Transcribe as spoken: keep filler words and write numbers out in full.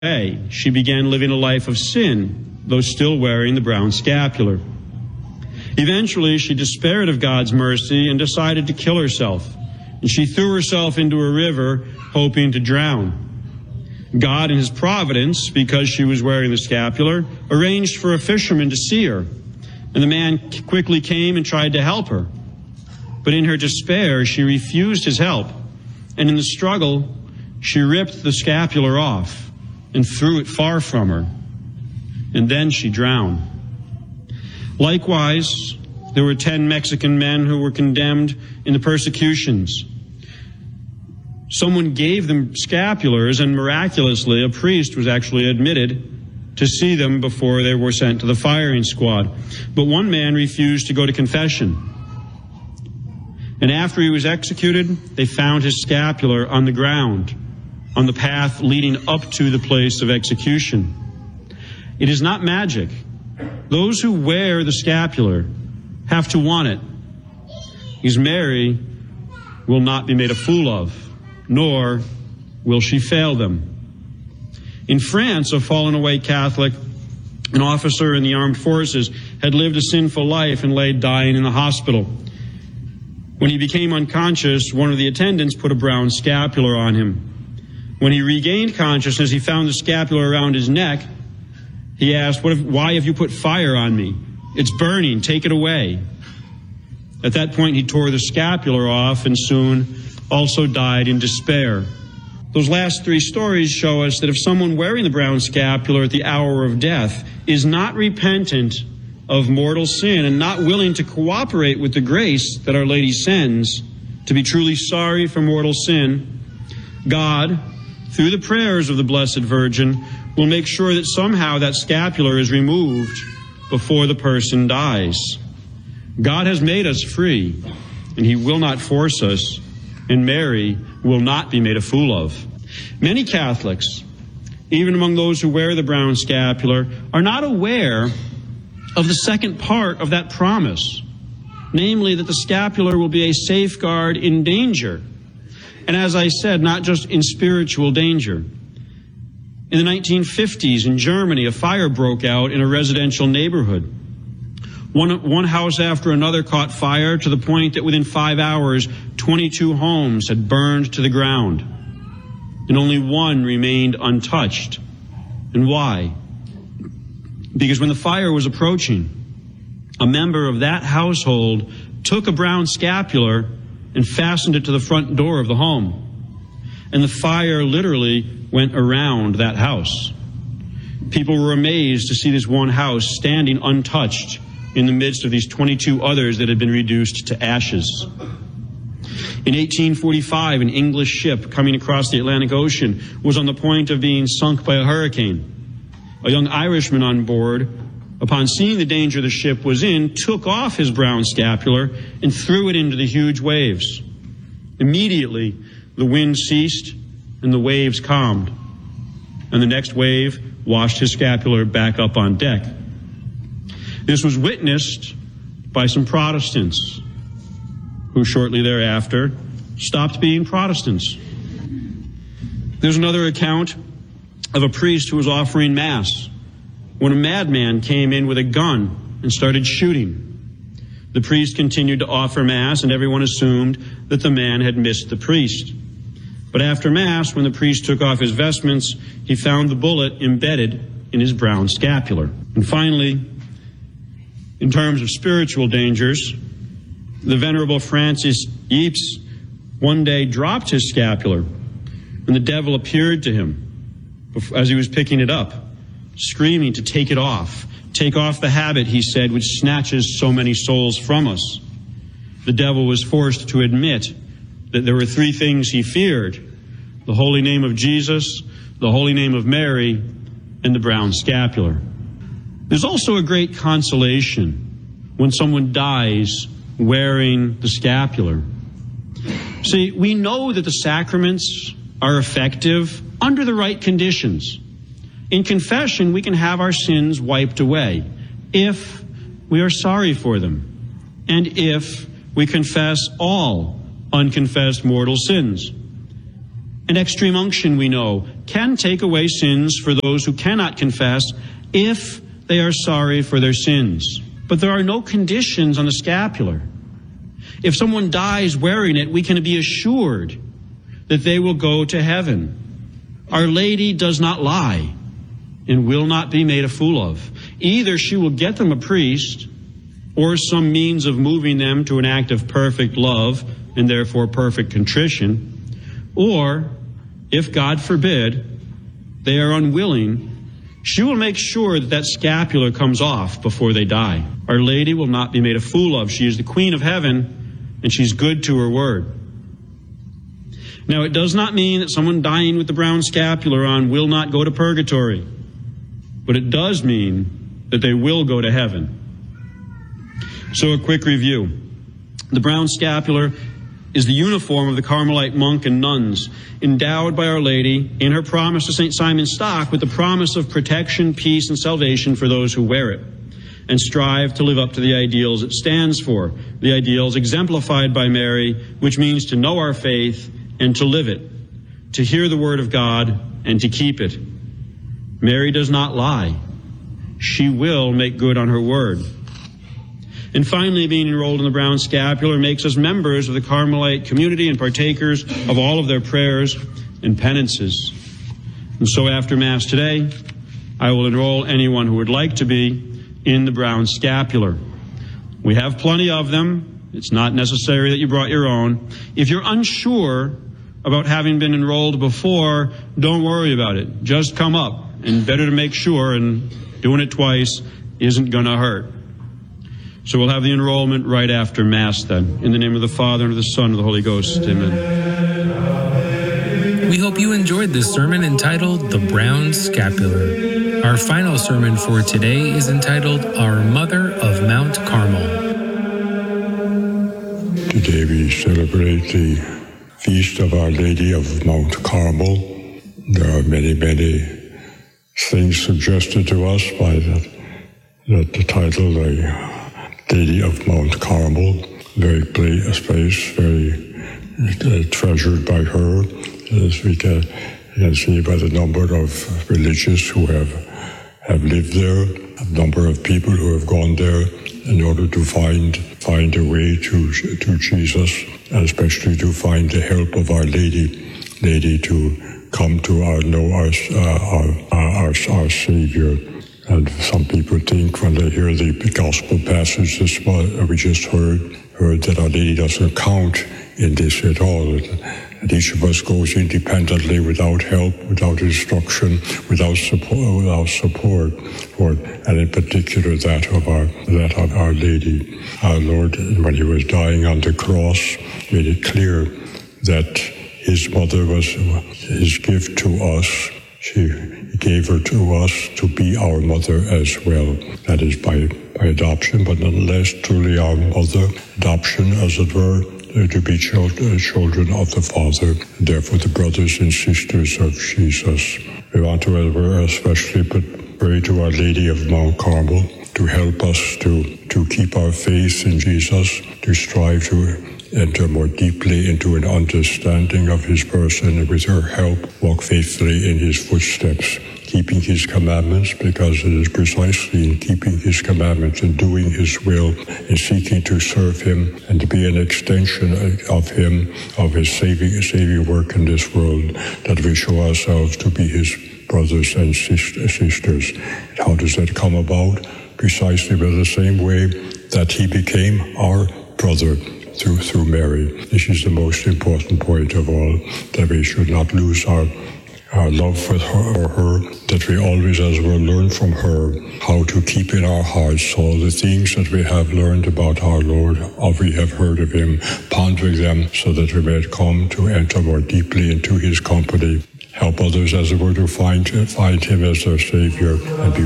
away, she began living a life of sin, though still wearing the brown scapular. Eventually, she despaired of God's mercy and decided to kill herself. And she threw herself into a river, hoping to drown. God, in his providence, because she was wearing the scapular, arranged for a fisherman to see her. And the man quickly came and tried to help her. But in her despair, she refused his help. And in the struggle, she ripped the scapular off and threw it far from her. And then she drowned. Likewise, there were ten Mexican men who were condemned in the persecutions. Someone gave them scapulars, and miraculously, a priest was actually admitted to see them before they were sent to the firing squad. But one man refused to go to confession. And after he was executed, they found his scapular on the ground, on the path leading up to the place of execution. It is not magic. Those who wear the scapular have to want it, because Mary will not be made a fool of, nor will she fail them. In France, a fallen away Catholic, an officer in the armed forces, had lived a sinful life and lay dying in the hospital. When he became unconscious, one of the attendants put a brown scapular on him. When he regained consciousness, he found the scapular around his neck. He asked, "What if, why have you put fire on me? It's burning, take it away." At that point, he tore the scapular off and soon also died in despair. Those last three stories show us that if someone wearing the brown scapular at the hour of death is not repentant of mortal sin and not willing to cooperate with the grace that Our Lady sends to be truly sorry for mortal sin, God, through the prayers of the Blessed Virgin, will make sure that somehow that scapular is removed before the person dies. God has made us free, and he will not force us, and Mary will not be made a fool of. Many Catholics, even among those who wear the brown scapular, are not aware of the second part of that promise, namely that the scapular will be a safeguard in danger. And as I said, not just in spiritual danger. In the nineteen fifties in Germany, a fire broke out in a residential neighborhood. One, one house after another caught fire to the point that within five hours, twenty-two homes had burned to the ground. And only one remained untouched. And why? Because when the fire was approaching, a member of that household took a brown scapular and fastened it to the front door of the home. And the fire literally went around that house. People were amazed to see this one house standing untouched in the midst of these twenty-two others that had been reduced to ashes. In eighteen forty-five, an English ship coming across the Atlantic Ocean was on the point of being sunk by a hurricane. A young Irishman on board, upon seeing the danger the ship was in, took off his brown scapular and threw it into the huge waves. Immediately, the wind ceased and the waves calmed. And the next wave washed his scapular back up on deck. This was witnessed by some Protestants who shortly thereafter stopped being Protestants. There's another account of a priest who was offering Mass when a madman came in with a gun and started shooting. The priest continued to offer Mass, and everyone assumed that the man had missed the priest. But after Mass, when the priest took off his vestments, he found the bullet embedded in his brown scapular. And finally, in terms of spiritual dangers, the Venerable Francis Yeats one day dropped his scapular, and the devil appeared to him as he was picking it up, screaming to take it off. Take off the habit, he said, which snatches so many souls from us. The devil was forced to admit that there were three things he feared: the holy name of Jesus, the holy name of Mary, and the brown scapular. There's also a great consolation when someone dies wearing the scapular. See, we know that the sacraments are effective under the right conditions. In confession, we can have our sins wiped away if we are sorry for them and if we confess all unconfessed mortal sins. And extreme unction, we know, can take away sins for those who cannot confess if they are sorry for their sins. But there are no conditions on the scapular. If someone dies wearing it, we can be assured that they will go to heaven. Our Lady does not lie and will not be made a fool of. Either she will get them a priest or some means of moving them to an act of perfect love and therefore perfect contrition, or, if God forbid, they are unwilling, she will make sure that that scapular comes off before they die. Our Lady will not be made a fool of. She is the Queen of Heaven, and she's good to her word. Now, it does not mean that someone dying with the brown scapular on will not go to purgatory, but it does mean that they will go to heaven. So a quick review. The brown scapular is the uniform of the Carmelite monk and nuns, endowed by Our Lady in her promise to Saint Simon Stock with the promise of protection, peace, and salvation for those who wear it, and strive to live up to the ideals it stands for, the ideals exemplified by Mary, which means to know our faith and to live it, to hear the word of God and to keep it. Mary does not lie. She will make good on her word. And finally, being enrolled in the brown scapular makes us members of the Carmelite community and partakers of all of their prayers and penances. And so after Mass today, I will enroll anyone who would like to be in the brown scapular. We have plenty of them. It's not necessary that you brought your own. If you're unsure about having been enrolled before, don't worry about it. Just come up, and better to make sure, and doing it twice isn't going to hurt. So we'll have the enrollment right after Mass then. In the name of the Father, and of the Son, and of the Holy Ghost. Amen. We hope you enjoyed this sermon entitled The Brown Scapular. Our final sermon for today is entitled Our Mother of Mount Carmel. Today we celebrate the feast of Our Lady of Mount Carmel. There are many, many things suggested to us by that, that the title, the Lady of Mount Carmel, very place, very uh, treasured by her, as we can, can see by the number of religious who have have lived there, a number of people who have gone there in order to find find a way to to Jesus, and especially to find the help of Our Lady, Lady to come to our know our uh, our, our our Savior. And some people think when they hear the gospel passage this we just heard, heard that Our Lady doesn't count in this at all. That each of us goes independently without help, without instruction, without support, without support for it. And in particular that of our that of Our Lady. Our Lord, when he was dying on the cross, made it clear that his mother was his gift to us. She gave her to us to be our mother as well. That is by, by adoption, but nonetheless truly our mother. Adoption, as it were, to be children, children of the Father, and therefore the brothers and sisters of Jesus. We want to especially pray to Our Lady of Mount Carmel to help us to, to keep our faith in Jesus, to strive to enter more deeply into an understanding of his person, and with her help walk faithfully in his footsteps, keeping his commandments, because it is precisely in keeping his commandments and doing his will and seeking to serve him and to be an extension of him, of his saving, saving work in this world, that we show ourselves to be his brothers and sisters. How does that come about? Precisely by the same way that he became our brother through through Mary. This is the most important point of all, that we should not lose our our love for her, or her, that we always, as well, learn from her how to keep in our hearts all the things that we have learned about our Lord, or we have heard of him, pondering them so that we may come to enter more deeply into his company, help others, as it were, to find, find him as their Savior, and be